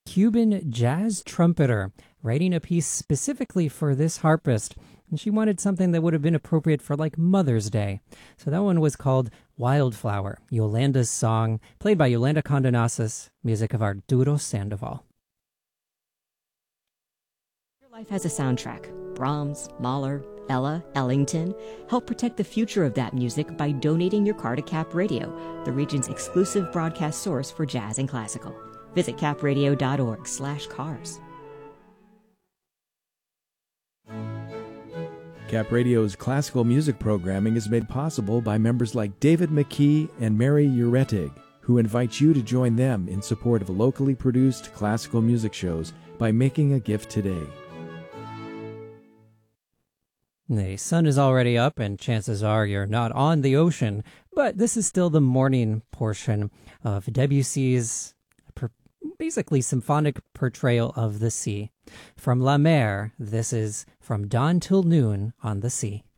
Cuban jazz trumpeter, writing a piece specifically for this harpist. And she wanted something that would have been appropriate for like Mother's Day. So that one was called Wildflower, Yolanda's song, played by Yolanda Condonasas, music of Arturo Sandoval. Your life has a soundtrack. Brahms, Mahler, Ella, Ellington. Help protect the future of that music by donating your car to Cap Radio, the region's exclusive broadcast source for jazz and classical. Visit capradio.org/cars. Cap Radio's classical music programming is made possible by members like David McKee and Mary Uretig, who invite you to join them in support of locally produced classical music shows by making a gift today. The sun is already up, and chances are you're not on the ocean, but this is still the morning portion of Debussy's basically symphonic portrayal of the sea. From La Mer, this is From Dawn Till Noon on the Sea.